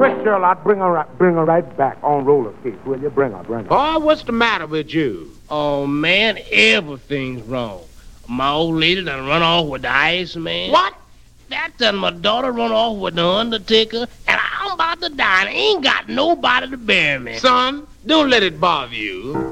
Where's Charlotte? Bring her right back on roller skates, will you? Bring her. Boy, what's the matter with you? Oh, man, everything's wrong. My old lady done run off with the Iceman. What? That done my daughter run off with the Undertaker, and I'm about to die, and I ain't got nobody to bury me. Son, don't let it bother you.